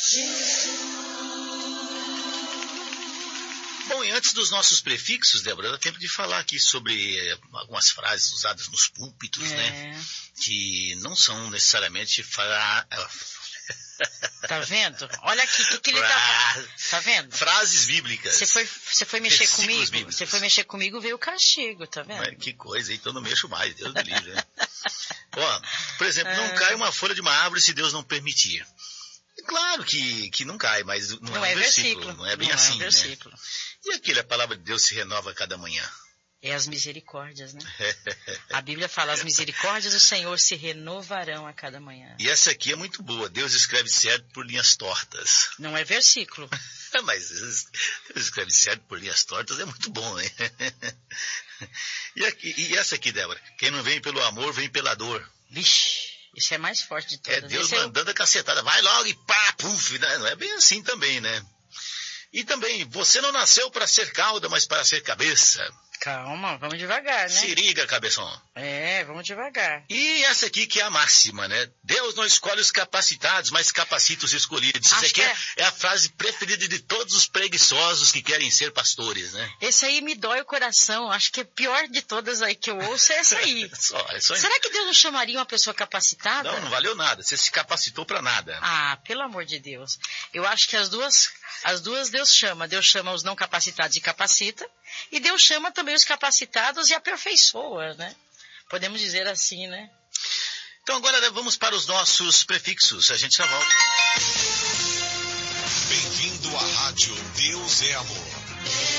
Bom, e antes dos nossos prefixos, Débora, dá tempo de falar aqui sobre algumas frases usadas nos púlpitos, né? Que não são necessariamente Tá vendo? Olha aqui, o que ele tá vendo? Frases bíblicas. Você foi mexer comigo? Bíblicos. Você foi mexer comigo, veio o castigo, tá vendo? Mas que coisa, então não mexo mais, Deus me livre, né? Ó, por exemplo, não cai uma folha de uma árvore se Deus não permitir. É claro que não cai, mas não é um versículo. Não é bem assim, né? E aquele, a palavra de Deus se renova a cada manhã. É as misericórdias, né? A Bíblia fala, as misericórdias do Senhor se renovarão a cada manhã. E essa aqui é muito boa. Deus escreve certo por linhas tortas. Não é versículo. Mas Deus escreve certo por linhas tortas é muito bom, hein? E essa aqui, Débora? Quem não vem pelo amor, vem pela dor. Vixe, isso é mais forte de todas. É Deus mandando a cacetada. Vai logo e pá, puf. Não é bem assim também, né? E também, você não nasceu para ser cauda, mas para ser cabeça. Calma, vamos devagar, né? Se liga, cabeção. Vamos devagar. E essa aqui que é a máxima, né? Deus não escolhe os capacitados, mas capacita os escolhidos. Essa aqui é a frase preferida de todos os preguiçosos que querem ser pastores, né? Esse aí me dói o coração. Acho que a pior de todas aí que eu ouço é essa aí. Será que Deus não chamaria uma pessoa capacitada? Não valeu nada. Você se capacitou para nada. Ah, pelo amor de Deus. Eu acho que as duas Deus chama. Deus chama os não capacitados e capacita. E Deus chama também os capacitados e aperfeiçoa, né? Podemos dizer assim, né? Então agora vamos para os nossos prefixos. A gente já volta. Bem-vindo à rádio Deus é Amor.